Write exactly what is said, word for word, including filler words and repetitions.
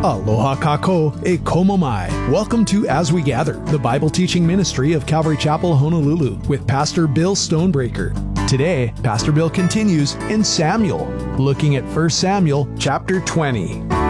Aloha kako e komo mai. Welcome to As We Gather, the Bible teaching ministry of Calvary Chapel, Honolulu, with Pastor Bill Stonebreaker. Today, Pastor Bill continues in Samuel, looking at First Samuel chapter twenty.